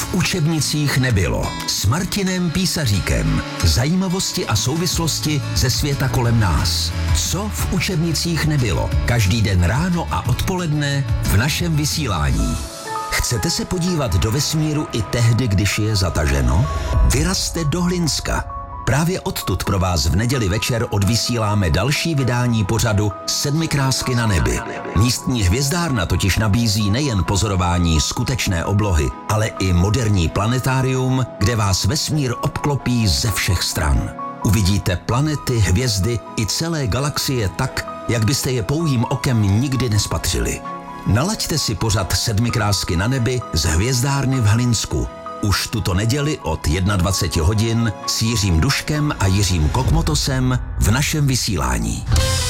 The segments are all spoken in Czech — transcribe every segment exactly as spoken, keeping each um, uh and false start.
v učebnicích nebylo. S Martinem Písaříkem. Zajímavosti a souvislosti ze světa kolem nás. Co v učebnicích nebylo? Každý den ráno a odpoledne v našem vysílání. Chcete se podívat do vesmíru i tehdy, když je zataženo? Vyrazte do Hlinska. Právě odtud pro vás v neděli večer odvysíláme další vydání pořadu Sedmi krásky na nebi. Místní hvězdárna totiž nabízí nejen pozorování skutečné oblohy, ale i moderní planetárium, kde vás vesmír obklopí ze všech stran. Uvidíte planety, hvězdy i celé galaxie tak, jak byste je pouhým okem nikdy nespatřili. Nalaďte si pořad Sedmi krásky na nebi z hvězdárny v Hlinsku. Už tuto neděli od dvacet jedna hodin s Jiřím Duškem a Jiřím Kokmotosem v našem vysílání.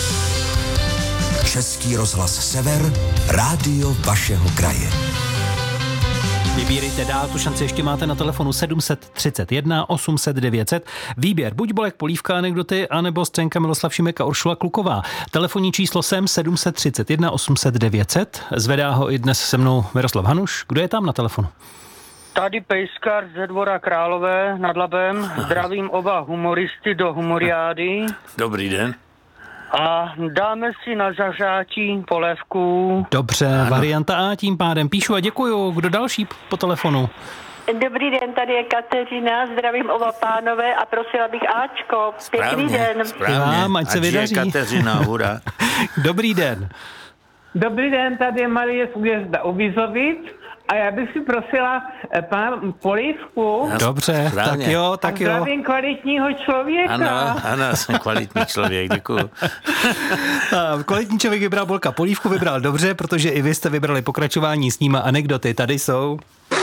Český rozhlas Sever, rádio vašeho kraje. Vybírejte dál, tu šanci ještě máte na telefonu sedm set třicet jedna osm set devět set. Výběr buď Bolek Polívka anekdoty, anebo Scénka Miloslav Šimek a Uršula Kluková. Telefonní číslo sem sedm set třicet jedna osm set devět set. Zvedá ho i dnes se mnou Miroslav Hanuš. Kdo je tam na telefonu? Tady Pejskar ze Dvora Králové nad Labem. Zdravím oba humoristy do humoriády. Dobrý den. A dáme si na zařátí polévku. Dobře, ano. Varianta A tím pádem. Píšu a děkuju. Kdo další po telefonu? Dobrý den, tady je Kateřina, zdravím oba pánové a prosila bych Ačko. Pěkný Správně, den. Správně, Vám, ať se vydaří. Kateřina, hurá. Dobrý den. Dobrý den, tady je Marie z Újezda u Bizovic a já bych si prosila pana Polívku. Dobře, Správně. tak jo, tak a jo. zdravím kvalitního člověka. Ano, ano, jsem kvalitní člověk, děkuju. Kvalitní člověk vybral Bolka Polívku, vybral dobře, protože i vy jste vybrali pokračování s nima anekdoty. Tady jsou.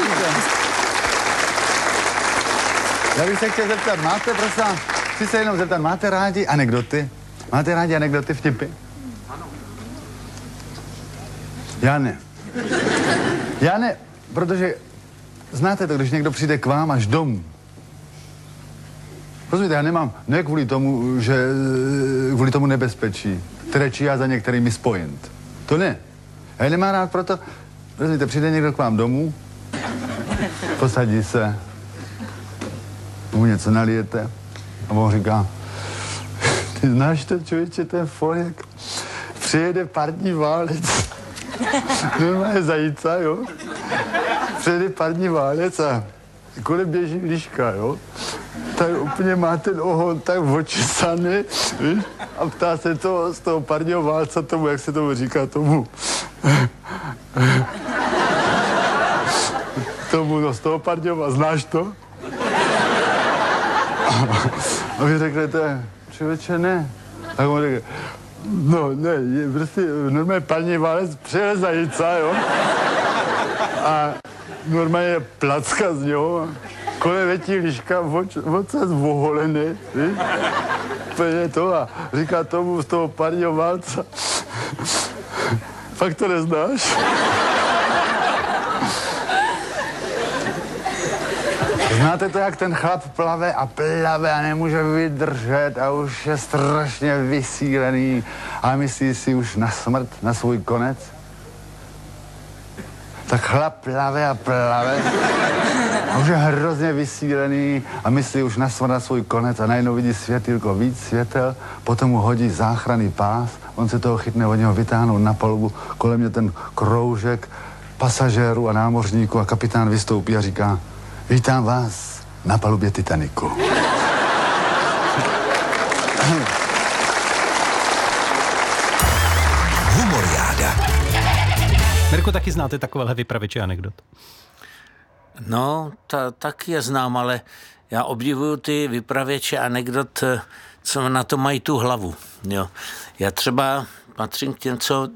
Já bych se chtěl zeptat, máte, prosím, chci se jenom zeptat, máte rádi anekdoty? Máte rádi anekdoty, vtipy? Ano. Já ne. Já ne, protože znáte to, když někdo přijde k vám až domů. Rozumíte, já nemám, ne kvůli tomu, že kvůli tomu nebezpečí, které číhá za některými spojent. To ne. Já je nemám rád proto, rozumíte, přijde někdo k vám domů, posadí se, mu něco nalijete a on říká, ty znáš to, člověče, ten Folek, přijede parní válec. Normálně zajíca, jo. Přijede parní válec a kolem běží liška, jo. Tak úplně má ten ohon tak očesaný, víš? A ptá se to z toho parního válca tomu, jak se tomu říká, tomu. tomu, no z toho parního válca, znáš to? A vy řeknete, člověče, ne. Tak on řekne, no ne, je prostě normálně parní válec přijel zajíca, jo. A normálně placka z něho, kolem letí liška, ocas voholený, víš? Úplně to a říká tomu z toho parního válca, fakt to neznáš? Znáte to, jak ten chlap plave a plave a nemůže vydržet a už je strašně vysílený a myslí si už na smrt, na svůj konec? Tak chlap plave a plave a už je hrozně vysílený a myslí už na smrt, na svůj konec a najednou vidí světýlko, víc světel, potom mu hodí záchranný pás, on se toho chytne, od něho vytáhnou na palubu, kolem mě ten kroužek pasažérů a námořníků a kapitán vystoupí a říká, vítám vás na palubě Titaniku. Humoriáda. Mirko, taky znáte takovéhle vypravěče anekdot? No, ta, taky je znám, ale já obdivuju ty vypravěče anekdot, co na to mají tu hlavu. Jo. Já třeba patřím k těm, co